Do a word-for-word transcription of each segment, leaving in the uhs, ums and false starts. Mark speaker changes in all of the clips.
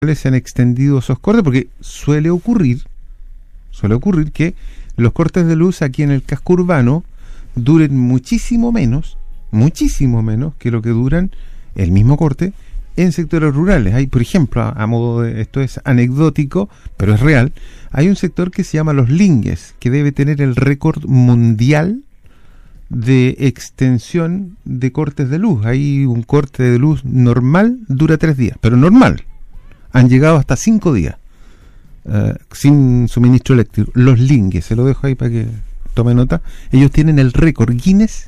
Speaker 1: se han extendido esos cortes, porque suele ocurrir, suele ocurrir que los cortes de luz aquí en el casco urbano duren muchísimo menos, muchísimo menos que lo que duran el mismo corte en sectores rurales. Hay, por ejemplo, a, a modo de, esto es anecdótico, pero es real, hay un sector que se llama Los Lingues, que debe tener el récord mundial de extensión de cortes de luz. Hay un corte de luz normal, dura tres días, pero normal. Han llegado hasta cinco días uh, sin suministro eléctrico. Los Lingues, se lo dejo ahí para que tome nota. Ellos tienen el récord Guinness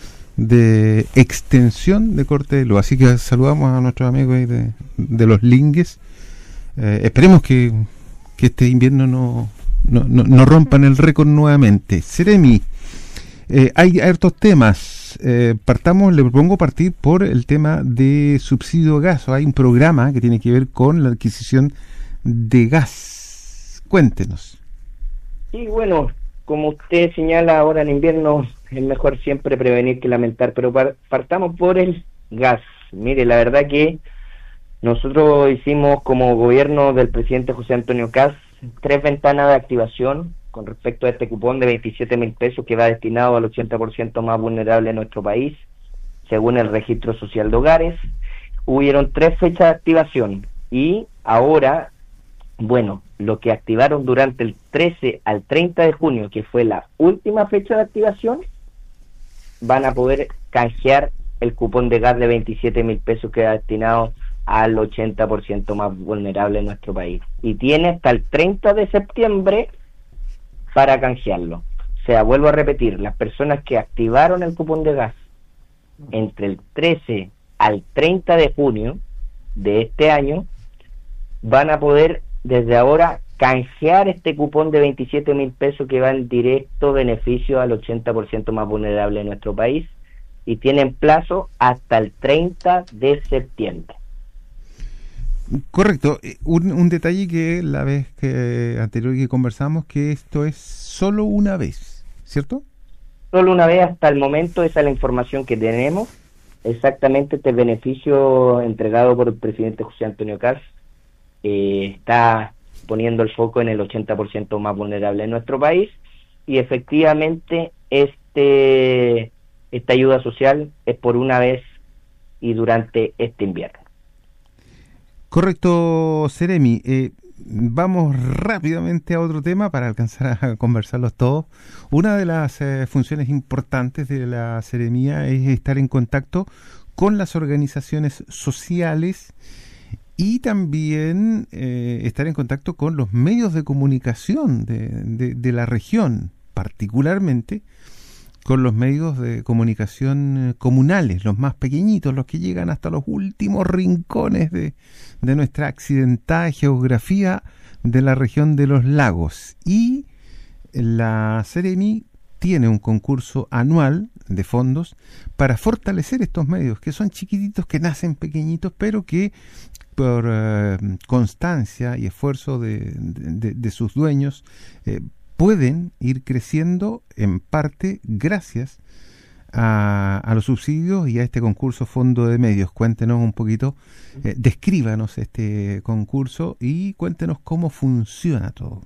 Speaker 1: de extensión de corte de luz. Así que saludamos a nuestros amigos ahí de, de Los Lingues. Eh, esperemos que, que este invierno no, no, no, no rompan el récord nuevamente. Seremi, eh, hay hartos temas. Eh, partamos, le propongo partir por el tema de subsidio gas. Hay un programa que tiene que ver con la adquisición de gas. Cuéntenos.
Speaker 2: Sí, bueno, como usted señala, ahora en invierno es mejor siempre prevenir que lamentar, pero par- partamos por el gas. Mire, la verdad que nosotros hicimos como gobierno del presidente José Antonio Kast tres ventanas de activación con respecto a este cupón de veintisiete mil pesos que va destinado al ochenta por ciento más vulnerable de nuestro país, según el Registro Social de Hogares. Hubieron tres fechas de activación y ahora, bueno, lo que activaron durante el trece al treinta de junio, que fue la última fecha de activación, van a poder canjear el cupón de gas de veintisiete mil pesos que va destinado al ochenta por ciento más vulnerable de nuestro país. Y tiene hasta el treinta de septiembre para canjearlo. O sea, vuelvo a repetir, las personas que activaron el cupón de gas entre el trece al treinta de junio de este año van a poder desde ahora canjear este cupón de veintisiete mil pesos que va en directo beneficio al ochenta por ciento más vulnerable de nuestro país y tienen plazo hasta el treinta de septiembre.
Speaker 1: Correcto. Un, un detalle que la vez que anterior que conversamos, que esto es solo una vez, ¿cierto?
Speaker 2: Solo una vez hasta el momento, esa es la información que tenemos. Exactamente este beneficio entregado por el presidente José Antonio Kast eh, está poniendo el foco en el ochenta por ciento más vulnerable de nuestro país y efectivamente este esta ayuda social es por una vez y durante este invierno.
Speaker 1: Correcto, Seremi. Eh, vamos rápidamente a otro tema para alcanzar a conversarlos todos. Una de las eh, funciones importantes de la Seremía es estar en contacto con las organizaciones sociales y también eh, estar en contacto con los medios de comunicación de, de, de la región, particularmente con los medios de comunicación comunales, los más pequeñitos, los que llegan hasta los últimos rincones de, de nuestra accidentada geografía de la región de los lagos. Y la Seremi tiene un concurso anual de fondos para fortalecer estos medios, que son chiquititos, que nacen pequeñitos, pero que por eh, constancia y esfuerzo de, de, de sus dueños eh, pueden ir creciendo en parte gracias a, a los subsidios y a este concurso Fondo de Medios. Cuéntenos un poquito, eh, descríbanos este concurso y cuéntenos cómo funciona todo.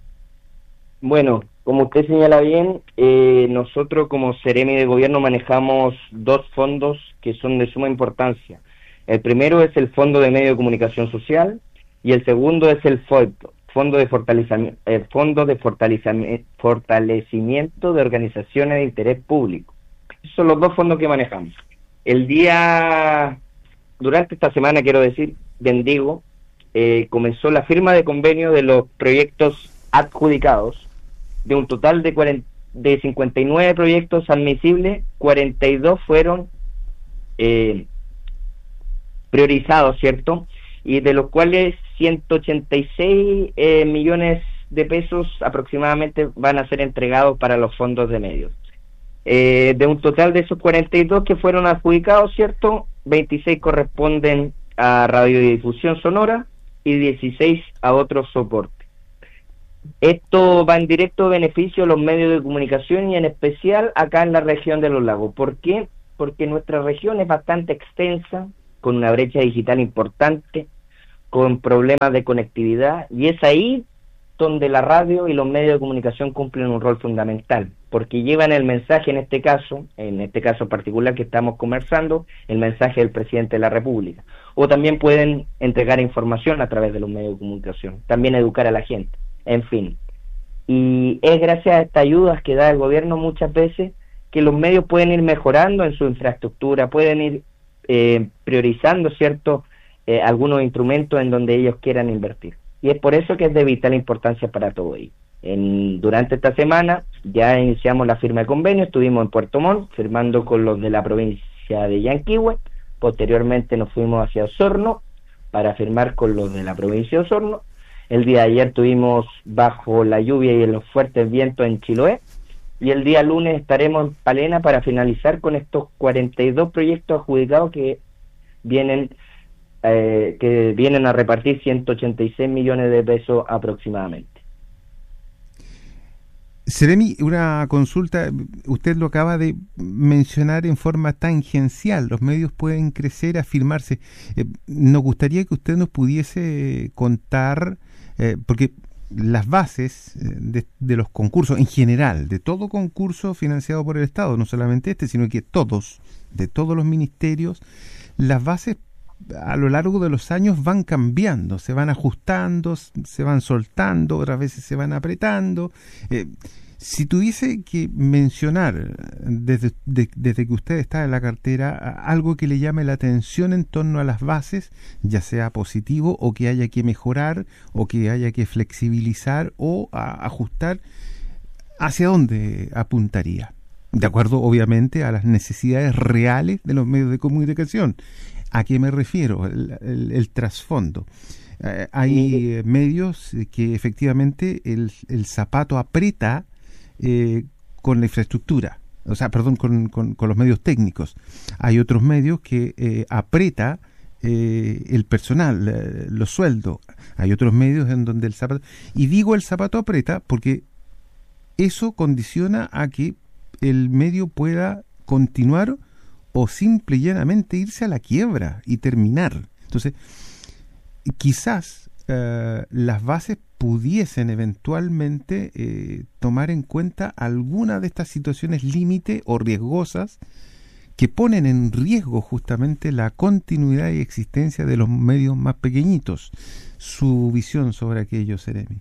Speaker 2: Bueno, como usted señala bien, eh, nosotros como Seremi de Gobierno manejamos dos fondos que son de suma importancia. El primero es el Fondo de Medio de Comunicación Social y el segundo es el F O E P, Fondo de Fortalecimiento, eh, Fondo de Fortalecimiento, Fortalecimiento de Organizaciones de Interés Público. Esos son los dos fondos que manejamos. El día, durante esta semana, quiero decir, bendigo, eh, comenzó la firma de convenio de los proyectos adjudicados. De un total de, cuarenta, de cincuenta y nueve proyectos admisibles, cuarenta y dos fueron eh, priorizados, ¿cierto? Y de los cuales ciento ochenta y seis eh, millones de pesos aproximadamente van a ser entregados para los fondos de medios. Eh, de un total de esos cuarenta y dos que fueron adjudicados, ¿cierto? veintiséis corresponden a radiodifusión sonora y dieciséis a otros soportes. Esto va en directo beneficio a los medios de comunicación y en especial acá en la región de los lagos. ¿Por qué? Porque nuestra región es bastante extensa, con una brecha digital importante, con problemas de conectividad, y es ahí donde la radio y los medios de comunicación cumplen un rol fundamental, porque llevan el mensaje, en este caso, en este caso particular que estamos conversando, el mensaje del presidente de la República, o también pueden entregar información a través de los medios de comunicación, también educar a la gente, en fin. Y es gracias a estas ayudas que da el gobierno muchas veces que los medios pueden ir mejorando en su infraestructura, pueden ir eh, priorizando, ¿cierto?, eh, algunos instrumentos en donde ellos quieran invertir. Y es por eso que es de vital importancia para todo ello. En, durante esta semana ya iniciamos la firma de convenio, estuvimos en Puerto Montt firmando con los de la provincia de Yanquihue, posteriormente nos fuimos hacia Osorno para firmar con los de la provincia de Osorno. El día de ayer estuvimos bajo la lluvia y los fuertes vientos en Chiloé, y el día lunes estaremos en Palena para finalizar con estos cuarenta y dos proyectos adjudicados que vienen Eh, que vienen a repartir ciento ochenta y seis millones de pesos aproximadamente.
Speaker 1: Seremi, una consulta, usted lo acaba de mencionar en forma tangencial, los medios pueden crecer, afirmarse. Eh, nos gustaría que usted nos pudiese contar, eh, porque las bases de, de los concursos en general, de todo concurso financiado por el Estado, no solamente este, sino que todos, de todos los ministerios, las bases a lo largo de los años van cambiando, se van ajustando, se van soltando, otras veces se van apretando. Eh, si tuviese que mencionar desde, de, desde que usted está en la cartera algo que le llame la atención en torno a las bases, ya sea positivo o que haya que mejorar o que haya que flexibilizar o a, ajustar, ¿hacia dónde apuntaría? De acuerdo, obviamente, a las necesidades reales de los medios de comunicación. ¿A qué me refiero? El, el, el trasfondo. Eh, hay eh, medios que efectivamente el, el zapato aprieta eh, con la infraestructura, o sea, perdón, con, con, con los medios técnicos. Hay otros medios que eh, aprieta eh, el personal, eh, los sueldos. Hay otros medios en donde el zapato... Y digo el zapato aprieta porque eso condiciona a que el medio pueda continuar o simple y llanamente irse a la quiebra y terminar. Entonces, quizás eh, las bases pudiesen eventualmente eh, tomar en cuenta alguna de estas situaciones límite o riesgosas que ponen en riesgo justamente la continuidad y existencia de los medios más pequeñitos. Su visión sobre aquello, Seremi.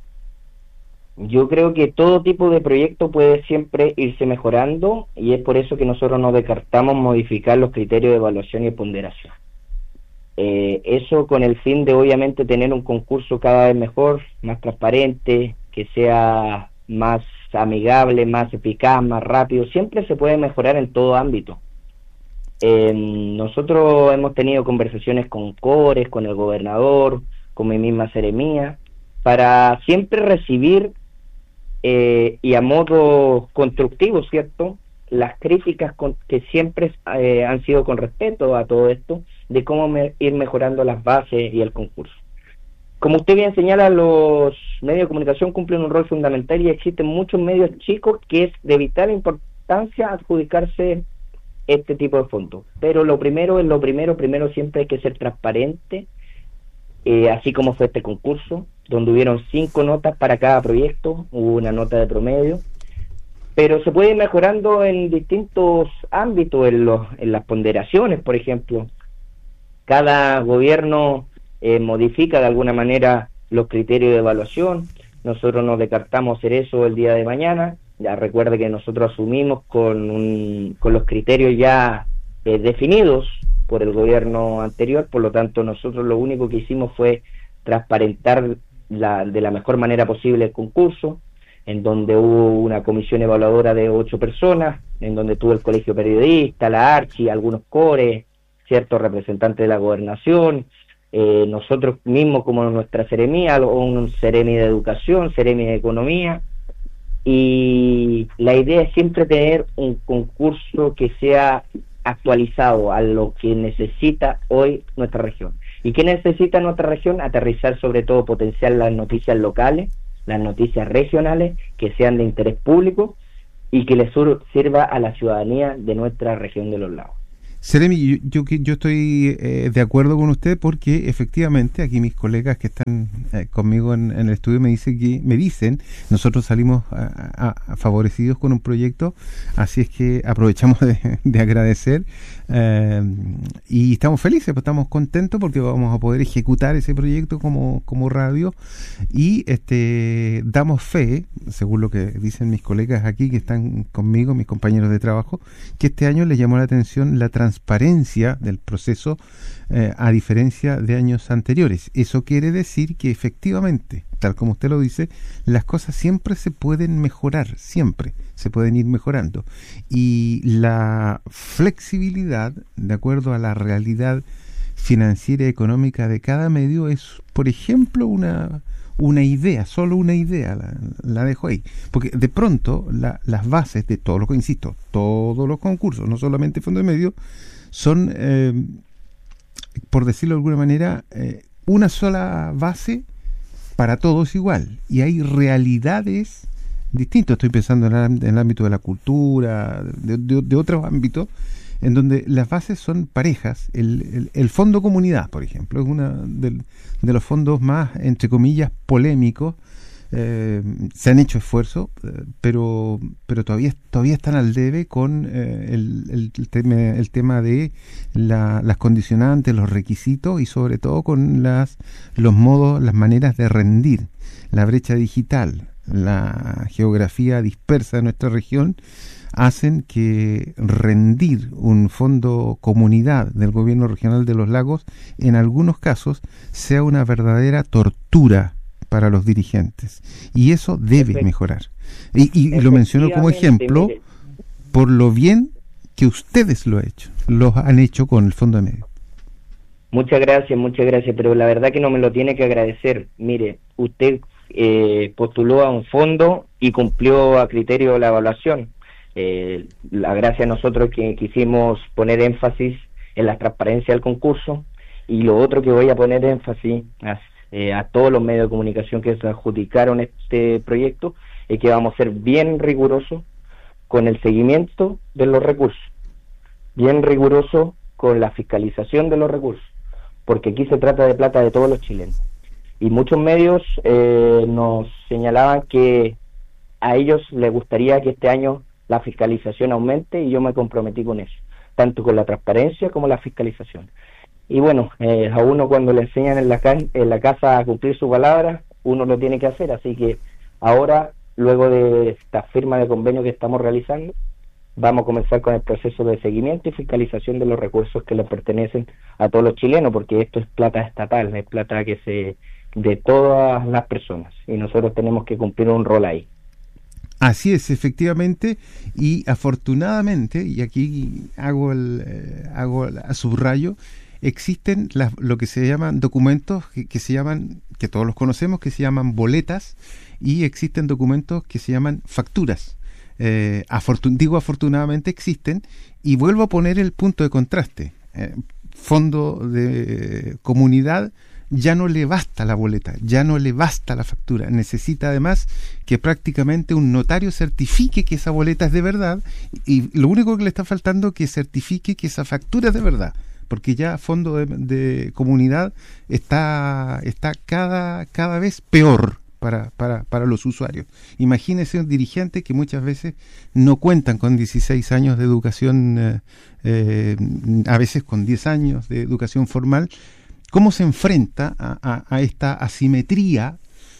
Speaker 2: Yo creo que todo tipo de proyecto puede siempre irse mejorando, y es por eso que nosotros no descartamos modificar los criterios de evaluación y ponderación. Eh, eso con el fin de obviamente tener un concurso cada vez mejor, más transparente, que sea más amigable, más eficaz, más rápido. Siempre se puede mejorar en todo ámbito. Eh, nosotros hemos tenido conversaciones con CORES, con el gobernador, con mi misma seremía, para siempre recibir Eh, y a modo constructivo, ¿cierto?, las críticas con, que siempre eh, han sido con respeto a todo esto, de cómo me, ir mejorando las bases y el concurso. Como usted bien señala, los medios de comunicación cumplen un rol fundamental y existen muchos medios chicos que es de vital importancia adjudicarse este tipo de fondos. Pero lo primero es lo primero, primero siempre hay que ser transparente, eh, así como fue este concurso, donde hubieron cinco notas para cada proyecto, hubo una nota de promedio, pero se puede ir mejorando en distintos ámbitos, en, los, en las ponderaciones, por ejemplo. Cada gobierno eh, modifica de alguna manera los criterios de evaluación, nosotros nos descartamos hacer eso el día de mañana. Ya recuerde que nosotros asumimos con, un, con los criterios ya eh, definidos por el gobierno anterior, por lo tanto nosotros lo único que hicimos fue transparentar la, de la mejor manera posible el concurso, en donde hubo una comisión evaluadora de ocho personas, en donde tuvo el Colegio Periodista, la Archi, algunos CORES, ciertos representantes de la gobernación, eh, nosotros mismos como nuestra seremía, un seremi de educación, seremi de economía, y la idea es siempre tener un concurso que sea actualizado a lo que necesita hoy nuestra región. ¿Y qué necesita nuestra región? Aterrizar, sobre todo, potenciar las noticias locales, las noticias regionales, que sean de interés público y que les sirva a la ciudadanía de nuestra región de los lagos.
Speaker 1: Seremi, yo, yo, yo estoy eh, de acuerdo con usted porque efectivamente aquí mis colegas que están eh, conmigo en, en el estudio me dicen que me dicen nosotros salimos a, a, a favorecidos con un proyecto, así es que aprovechamos de, de agradecer eh, y estamos felices, pues estamos contentos porque vamos a poder ejecutar ese proyecto como, como radio y este damos fe, según lo que dicen mis colegas aquí que están conmigo, mis compañeros de trabajo, que este año les llamó la atención la transparencia del proceso eh, a diferencia de años anteriores. Eso quiere decir que efectivamente, tal como usted lo dice, las cosas siempre se pueden mejorar, siempre se pueden ir mejorando. Y la flexibilidad, de acuerdo a la realidad financiera y económica de cada medio, es, por ejemplo, una... una idea, solo una idea, la, la dejo ahí, porque de pronto la, las bases de todos los, insisto, todos los concursos, no solamente Fondo de Medio, son, eh, por decirlo de alguna manera, eh, una sola base para todos igual, y hay realidades distintas. Estoy pensando en el, en el ámbito de la cultura, de, de, de otros ámbitos, en donde las bases son parejas. El, el, el Fondo Comunidad, por ejemplo, es uno de, de los fondos más, entre comillas, polémicos. Eh, se han hecho esfuerzos, eh, pero pero todavía todavía están al debe con eh, el, el, el, tema, el tema de la, las condicionantes, los requisitos y sobre todo con las los modos, las maneras de rendir. La brecha digital, la geografía dispersa de nuestra región hacen que rendir un fondo comunidad del gobierno regional de los lagos en algunos casos sea una verdadera tortura para los dirigentes, y eso debe Perfecto. mejorar y, y lo menciono como ejemplo mire. por lo bien que ustedes lo han hecho los han hecho con el Fondo de Medio.
Speaker 2: Muchas gracias, muchas gracias, pero la verdad que no me lo tiene que agradecer. Mire, usted eh, postuló a un fondo y cumplió a criterio de la evaluación. Eh, la gracia a nosotros que quisimos poner énfasis en la transparencia del concurso, y lo otro que voy a poner énfasis a, eh, a todos los medios de comunicación que se adjudicaron este proyecto es que vamos a ser bien rigurosos con el seguimiento de los recursos, bien rigurosos con la fiscalización de los recursos, porque aquí se trata de plata de todos los chilenos, y muchos medios eh, nos señalaban que a ellos les gustaría que este año la fiscalización aumente, y yo me comprometí con eso, tanto con la transparencia como la fiscalización. Y bueno, eh, a uno cuando le enseñan en la, ca en la casa a cumplir su palabra, uno lo tiene que hacer, así que ahora, luego de esta firma de convenio que estamos realizando, vamos a comenzar con el proceso de seguimiento y fiscalización de los recursos que le pertenecen a todos los chilenos, porque esto es plata estatal, es plata que se de todas las personas, y nosotros tenemos que cumplir un rol ahí.
Speaker 1: Así es, efectivamente, y afortunadamente, y aquí hago el eh, hago el subrayo, existen las, lo que se llaman documentos que, que se llaman, que todos los conocemos, que se llaman boletas, y existen documentos que se llaman facturas. Eh, afortun, digo afortunadamente existen, y vuelvo a poner el punto de contraste. Eh, fondo de comunidad, ya no le basta la boleta, ya no le basta la factura, necesita además que prácticamente un notario certifique que esa boleta es de verdad, y lo único que le está faltando es que certifique que esa factura es de verdad, porque ya Fondo de, de Comunidad está, está cada, cada vez peor para, para, para los usuarios. Imagínese un dirigente que muchas veces no cuentan con dieciséis años de educación, eh, eh, a veces con diez años de educación formal. ¿Cómo se enfrenta a, a, a esta asimetría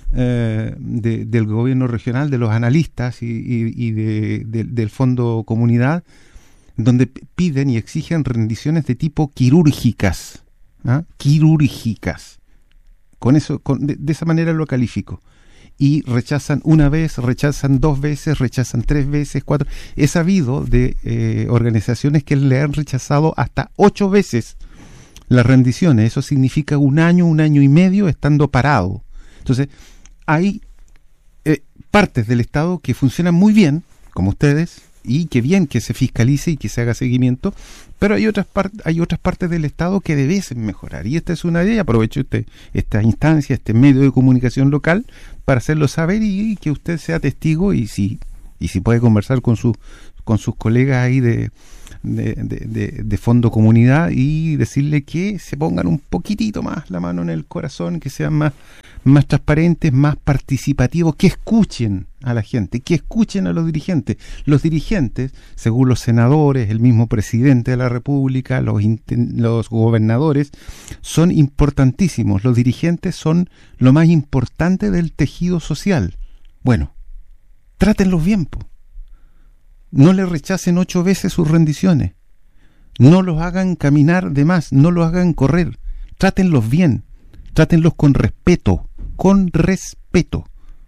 Speaker 1: eh, de, del gobierno regional, de los analistas y, y, y de, de, del Fondo Comunidad, donde piden y exigen rendiciones de tipo quirúrgicas? ¿Ah? Quirúrgicas. Con eso, con, de, de esa manera lo califico. Y rechazan una vez, rechazan dos veces, rechazan tres veces, cuatro. He sabido de eh, organizaciones que le han rechazado hasta ocho veces las rendiciones. Eso significa un año, un año y medio estando parado. Entonces, hay eh, partes del Estado que funcionan muy bien, como ustedes, y que bien que se fiscalice y que se haga seguimiento, pero hay otras partes, hay otras partes del Estado que deben mejorar, y esta es una de ellas. Aprovecho este, esta instancia, este medio de comunicación local, para hacerlo saber y, y que usted sea testigo, y si, y si puede conversar con sus con sus colegas ahí de de, de, de, de Fondo Comunidad y decirle que se pongan un poquitito más la mano en el corazón, que sean más, más transparentes, más participativos, que escuchen a la gente, que escuchen a los dirigentes. Los dirigentes, según los senadores, el mismo presidente de la República, los, los gobernadores, son importantísimos. Los dirigentes son lo más importante del tejido social. Bueno, trátenlos bien, po. No les rechacen ocho veces sus rendiciones. No los hagan caminar de más, no los hagan correr. Trátenlos bien, trátenlos con respeto, con respeto.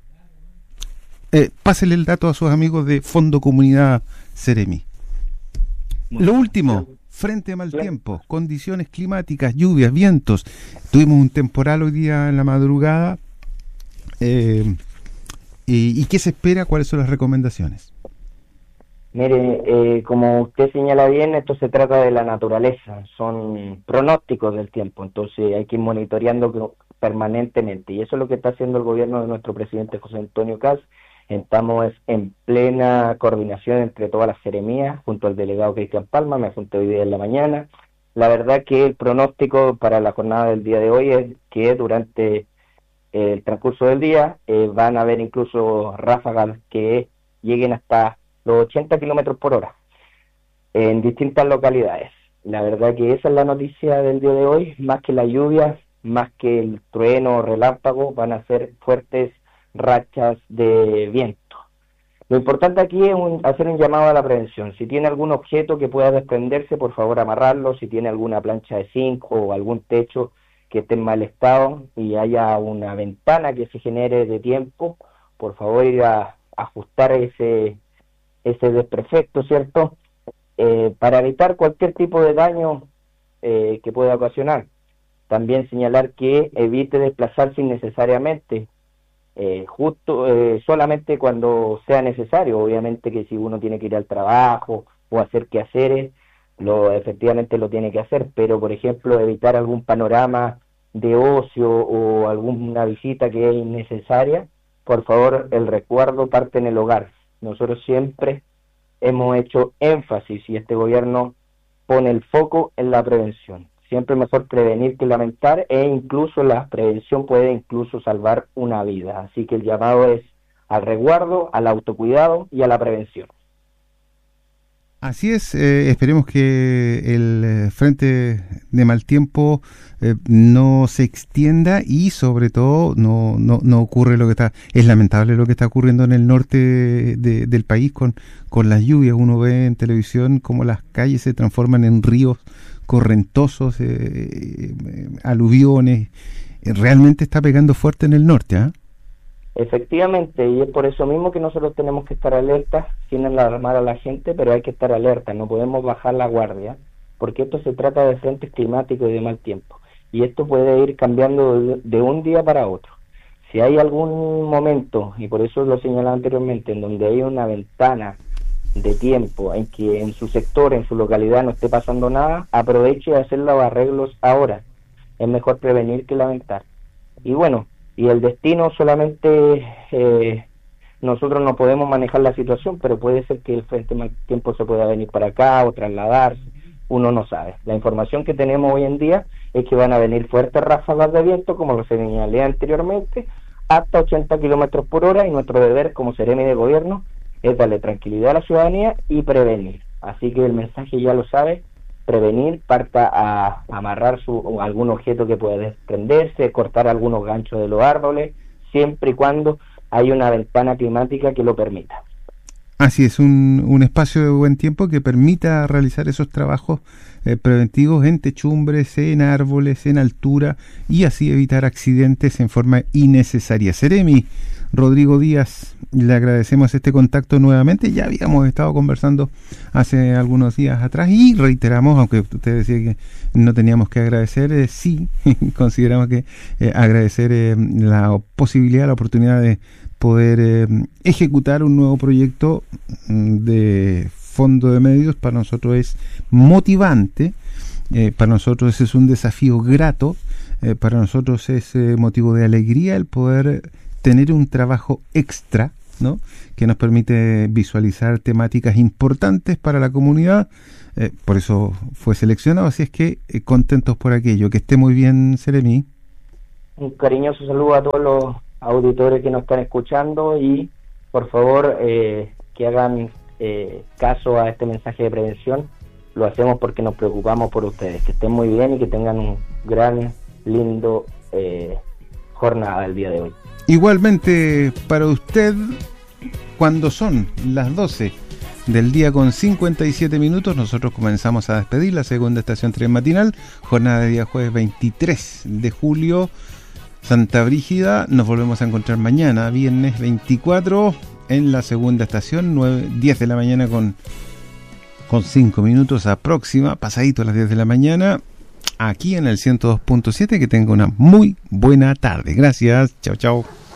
Speaker 1: Eh, pásenle el dato a sus amigos de Fondo Comunidad Seremi. Lo último, frente a mal tiempo, condiciones climáticas, lluvias, vientos. Tuvimos un temporal hoy día en la madrugada. Eh, y, ¿Y qué se espera? ¿Cuáles son las recomendaciones?
Speaker 2: Mire, eh, como usted señala bien, esto se trata de la naturaleza, son pronósticos del tiempo, entonces hay que ir monitoreando permanentemente, y eso es lo que está haciendo el gobierno de nuestro presidente José Antonio Kast. Estamos en plena coordinación entre todas las seremías, junto al delegado Cristian Palma, me junté hoy día en la mañana. La verdad que el pronóstico para la jornada del día de hoy es que durante el transcurso del día eh, van a haber incluso ráfagas que lleguen hasta los ochenta kilómetros por hora en distintas localidades. La verdad que esa es la noticia del día de hoy, más que la lluvia, más que el trueno o relámpago, van a ser fuertes rachas de viento. Lo importante aquí es un, hacer un llamado a la prevención. Si tiene algún objeto que pueda desprenderse, por favor amarrarlo. Si tiene alguna plancha de zinc o algún techo que esté en mal estado y haya una ventana que se genere de tiempo, por favor ir a ajustar ese ese desperfecto, ¿cierto? Eh, para evitar cualquier tipo de daño eh, que pueda ocasionar. También señalar que evite desplazarse innecesariamente, eh, justo eh, solamente cuando sea necesario. Obviamente que si uno tiene que ir al trabajo o hacer quehaceres, lo efectivamente lo tiene que hacer, pero por ejemplo evitar algún panorama de ocio o alguna visita que es innecesaria, por favor, el resguardo parte en el hogar. Nosotros siempre hemos hecho énfasis y este gobierno pone el foco en la prevención. Siempre es mejor prevenir que lamentar, e incluso la prevención puede incluso salvar una vida. Así que el llamado es al resguardo, al autocuidado y a la prevención.
Speaker 1: Así es, eh, esperemos que el eh, frente de mal tiempo eh, no se extienda y sobre todo no, no, no ocurre lo que está, es lamentable lo que está ocurriendo en el norte de, de, del país con, con las lluvias. Uno ve en televisión cómo las calles se transforman en ríos correntosos, eh, eh, aluviones. Eh, realmente está pegando fuerte en el norte, ¿ah? ¿eh?
Speaker 2: Efectivamente, y es por eso mismo que nosotros tenemos que estar alertas, sin alarmar a la gente, pero hay que estar alertas, no podemos bajar la guardia, porque esto se trata de frentes climáticos y de mal tiempo, y esto puede ir cambiando de, de un día para otro. Si hay algún momento, y por eso lo señalaba anteriormente, en donde hay una ventana de tiempo en que en su sector, en su localidad no esté pasando nada, aproveche de hacer los arreglos ahora. Es mejor prevenir que lamentar. Y bueno, y el destino solamente eh, nosotros no podemos manejar la situación, pero puede ser que el frente mal tiempo se pueda venir para acá o trasladarse, uno no sabe. La información que tenemos hoy en día es que van a venir fuertes ráfagas de viento, como lo señalé anteriormente, hasta ochenta kilómetros por hora, y nuestro deber como seremi de gobierno es darle tranquilidad a la ciudadanía y prevenir. Así que el mensaje ya lo sabe, prevenir, parta a amarrar su, algún objeto que pueda desprenderse, cortar algunos ganchos de los árboles, siempre y cuando haya una ventana climática que lo permita.
Speaker 1: Así es, un, un espacio de buen tiempo que permita realizar esos trabajos eh, preventivos en techumbres, en árboles, en altura, y así evitar accidentes en forma innecesaria. Seremi Rodrigo Díaz, le agradecemos este contacto nuevamente. Ya habíamos estado conversando hace algunos días atrás y reiteramos, aunque usted decía que no teníamos que agradecer, eh, sí, consideramos que eh, agradecer eh, la posibilidad, la oportunidad de poder eh, ejecutar un nuevo proyecto de fondo de medios. Para nosotros es motivante, eh, para nosotros es un desafío grato, eh, para nosotros es eh, motivo de alegría el poder tener un trabajo extra ¿no? Que nos permite visualizar temáticas importantes para la comunidad. Eh, por eso fue seleccionado, así es que eh, contentos por aquello. Que esté muy bien, Seremi.
Speaker 2: Un cariñoso saludo a todos los auditores que nos están escuchando y por favor eh, que hagan eh, caso a este mensaje de prevención. Lo hacemos porque nos preocupamos por ustedes. Que estén muy bien y que tengan un gran, lindo eh, jornada el día de hoy.
Speaker 1: Igualmente para usted, cuando son las doce del día con cincuenta y siete minutos, nosotros comenzamos a despedir la segunda estación tren matinal, jornada de día jueves veintitrés de julio, Santa Brígida. Nos volvemos a encontrar mañana, viernes veinticuatro, en la segunda estación, nueve, diez de la mañana con, con cinco minutos aproxima, pasadito a las diez de la mañana, aquí en el ciento dos punto siete. Que tenga una muy buena tarde. Gracias, chao, chao.